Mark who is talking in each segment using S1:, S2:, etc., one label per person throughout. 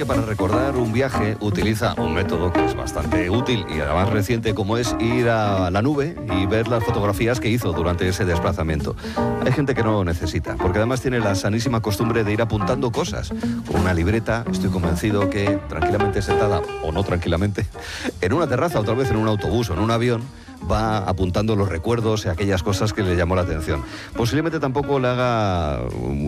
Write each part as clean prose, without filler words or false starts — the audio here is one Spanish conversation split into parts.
S1: que para recordar un viaje utiliza un método que es bastante útil y además reciente, como es ir a la nube y ver las fotografías que hizo durante ese desplazamiento. Hay gente que no lo necesita, porque además tiene la sanísima costumbre de ir apuntando cosas. Con una libreta, estoy convencido que tranquilamente sentada, o no tranquilamente, en una terraza, otra vez en un autobús o en un avión, va apuntando los recuerdos y aquellas cosas que le llamó la atención. Posiblemente tampoco le haga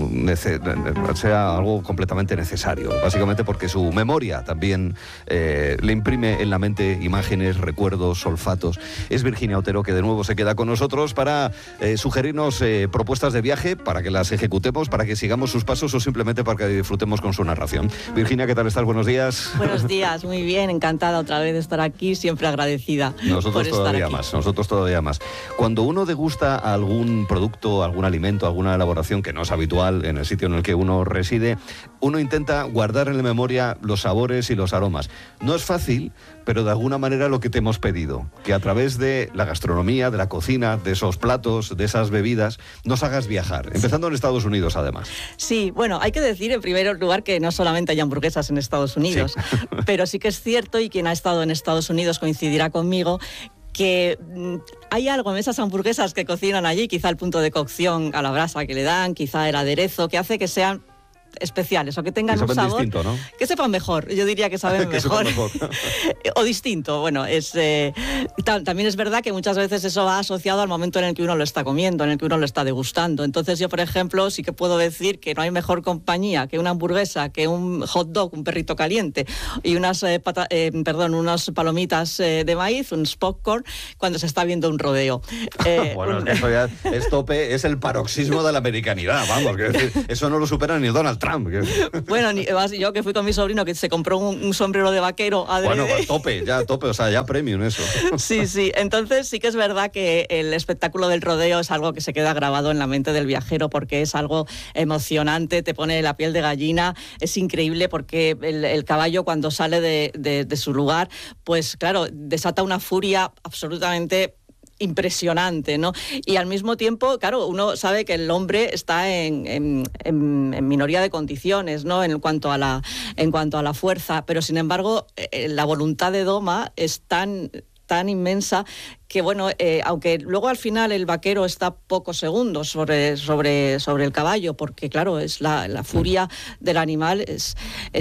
S1: sea algo completamente necesario, básicamente porque su memoria también le imprime en la mente imágenes, recuerdos, olfatos. Es Virginia Otero, que de nuevo se queda con nosotros para sugerirnos propuestas de viaje, para que las ejecutemos, para que sigamos sus pasos o simplemente para que disfrutemos con su narración. Virginia, ¿qué tal estás? Buenos días.
S2: Buenos días, muy bien, encantada otra vez de estar aquí, siempre agradecida.
S1: Nosotros todavía más. Cuando uno degusta algún producto, algún alimento, alguna elaboración que no es habitual en el sitio en el que uno reside, uno intenta guardar en la memoria los sabores y los aromas. No es fácil, pero de alguna manera lo que te hemos pedido, que a través de la gastronomía, de la cocina, de esos platos, de esas bebidas, nos hagas viajar, empezando en Estados Unidos además.
S2: Sí, bueno, hay que decir en primer lugar que no solamente hay hamburguesas en Estados Unidos, sí. Pero sí que es cierto, y quien ha estado en Estados Unidos coincidirá conmigo, que hay algo en esas hamburguesas que cocinan allí, quizá el punto de cocción a la brasa que le dan, quizá el aderezo, que hace que sean especiales o que tengan un sabor
S1: distinto, ¿no?
S2: Que sepan mejor. Yo diría que saben mejor. O distinto. Bueno, también es verdad que muchas veces eso va asociado al momento en el que uno lo está comiendo, en el que uno lo está degustando. Entonces yo, por ejemplo, sí que puedo decir que no hay mejor compañía que una hamburguesa, que un hot dog, un perrito caliente y unas palomitas de maíz, un popcorn, cuando se está viendo un rodeo.
S1: Bueno, eso ya es tope, es el paroxismo de la americanidad, vamos, que decir, eso no lo supera ni Donald Trump.
S2: Bueno, yo que fui con mi sobrino que se compró un sombrero de vaquero adrede.
S1: Bueno, tope, o sea, ya premium eso.
S2: Sí, entonces sí que es verdad que el espectáculo del rodeo es algo que se queda grabado en la mente del viajero porque es algo emocionante, te pone la piel de gallina, es increíble porque el caballo cuando sale de su lugar, pues claro, desata una furia absolutamente impresionante, ¿no? Y al mismo tiempo, claro, uno sabe que el hombre está en minoría de condiciones, ¿no? En cuanto a la fuerza, pero sin embargo la voluntad de doma es tan inmensa que bueno, aunque luego al final el vaquero está pocos segundos sobre el caballo, porque claro, es la furia del animal es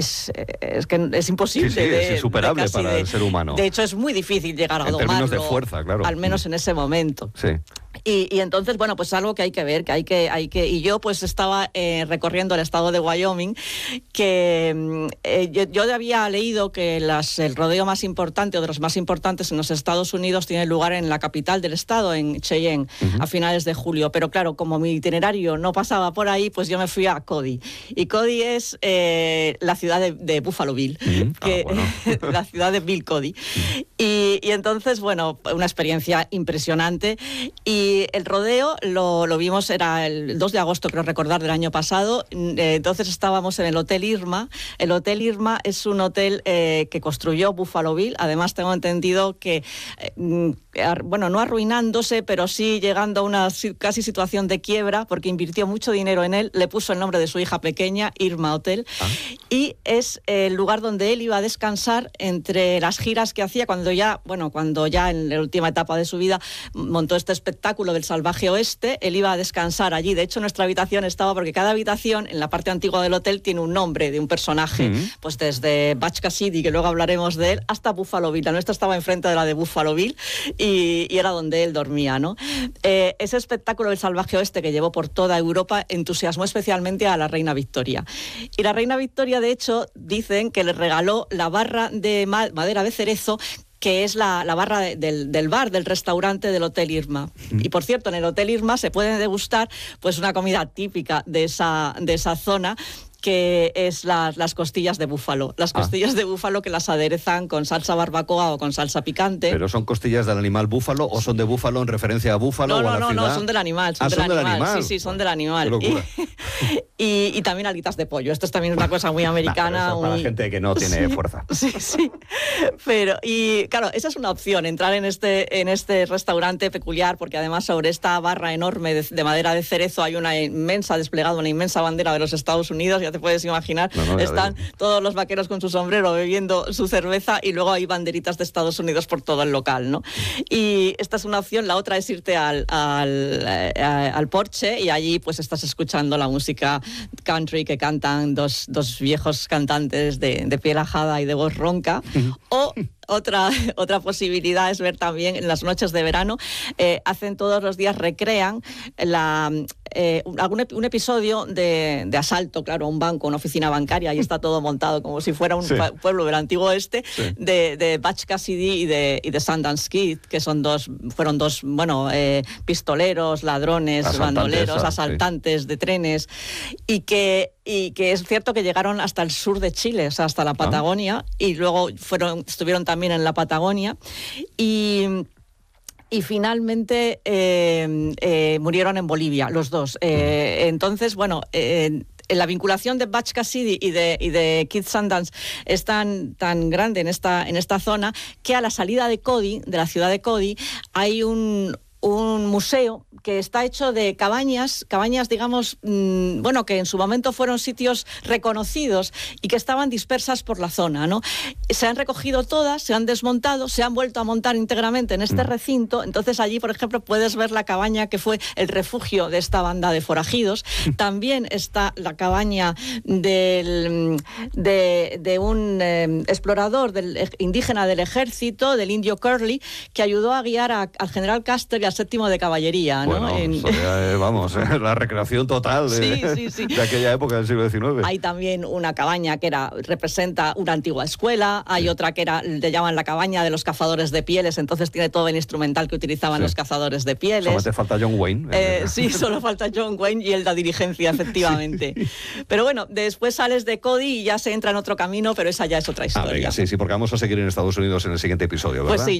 S2: que es imposible.
S1: Sí, es insuperable para el ser humano.
S2: De hecho, es muy difícil llegar a domarlo.
S1: En términos de fuerza, claro.
S2: Al menos en ese momento.
S1: Sí.
S2: Y entonces, bueno, pues algo que hay que ver, y yo pues estaba recorriendo el estado de Wyoming, que yo había leído que el rodeo más importante o de los más importantes en los Estados Unidos tiene lugar en la capital del estado, en Cheyenne, a finales de julio. Pero claro, como mi itinerario no pasaba por ahí, pues yo me fui a Cody. Y Cody es la ciudad de Buffalo Bill, la ciudad de Bill Cody. Y entonces, bueno, una experiencia impresionante. Y el rodeo lo vimos, era el 2 de agosto, creo recordar, del año pasado. Entonces estábamos en el Hotel Irma. El Hotel Irma es un hotel que construyó Buffalo Bill. Además, tengo entendido que, bueno, no arruinándose, pero sí llegando a una casi situación de quiebra, porque invirtió mucho dinero en él. Le puso el nombre de su hija pequeña, Irma Hotel. Y es el lugar donde él iba a descansar entre las giras que hacía cuando ya en la última etapa de su vida montó este espectáculo del Salvaje Oeste. Él iba a descansar allí. De hecho, nuestra habitación estaba, porque cada habitación en la parte antigua del hotel tiene un nombre de un personaje, pues desde Butch Cassidy, que luego hablaremos de él, hasta Buffalo Bill. La nuestra estaba enfrente de la de Buffalo Bill y era donde él dormía, ¿no? Ese espectáculo del Salvaje Oeste que llevó por toda Europa entusiasmó especialmente a la reina Victoria. Y la reina Victoria, de hecho, dicen que le regaló la barra de madera de cerezo, que es la barra del bar, del restaurante del Hotel Irma. Y por cierto, en el Hotel Irma se puede degustar pues una comida típica de esa zona, que es las costillas de búfalo. Las costillas de búfalo que las aderezan con salsa barbacoa o con salsa picante.
S1: ¿Pero son costillas del animal búfalo o son de búfalo en referencia a búfalo o a la ciudad?
S2: No, son del animal.
S1: Son del animal.
S2: Sí, son del animal.
S1: Qué locura.
S2: Y también alitas de pollo. Esto es también una cosa muy americana.
S1: Pero eso para gente que no tiene fuerza.
S2: Sí. Pero, y claro, esa es una opción, entrar en este restaurante peculiar, porque además sobre esta barra enorme de madera de cerezo hay una inmensa bandera de los Estados Unidos, y ya te puedes imaginar.
S1: No,
S2: están todos los vaqueros con su sombrero bebiendo su cerveza y luego hay banderitas de Estados Unidos por todo el local, ¿no? Y esta es una opción. La otra es irte al porche y allí pues estás escuchando la música country que cantan dos viejos cantantes de piel ajada y de voz ronca. O otra posibilidad es ver también en las noches de verano, hacen todos los días, recrean un episodio de asalto, claro, a un banco, una oficina bancaria, y está todo montado como si fuera un pueblo del antiguo oeste, de Butch Cassidy y de Sundance Kid, que fueron dos pistoleros, ladrones, bandoleros, asaltantes de trenes, y que es cierto que llegaron hasta el sur de Chile, o sea, hasta la Patagonia, y luego estuvieron también en la Patagonia, y finalmente murieron en Bolivia, los dos. Entonces, bueno, la vinculación de Butch Cassidy y de Keith Sundance es tan grande en esta zona que a la salida de Cody, de la ciudad de Cody, hay un museo que está hecho de cabañas, digamos, que en su momento fueron sitios reconocidos y que estaban dispersas por la zona, ¿no? Se han recogido todas, se han desmontado, se han vuelto a montar íntegramente en este recinto. Entonces allí, por ejemplo, puedes ver la cabaña que fue el refugio de esta banda de forajidos. También está la cabaña de un explorador indígena del ejército, del indio Curly, que ayudó a guiar al general Custer y al 7º de caballería, ¿no?
S1: Vamos, la recreación total de aquella época del siglo XIX.
S2: Hay también una cabaña que representa una antigua escuela, hay otra que le llaman la cabaña de los cazadores de pieles, entonces tiene todo el instrumental que utilizaban los cazadores de pieles.
S1: Solamente falta John Wayne.
S2: Solo falta John Wayne y el de dirigencia, efectivamente. Pero bueno, después sales de Cody y ya se entra en otro camino, pero esa ya es otra historia.
S1: Venga, sí, porque vamos a seguir en Estados Unidos en el siguiente episodio, ¿verdad?
S2: Pues sí.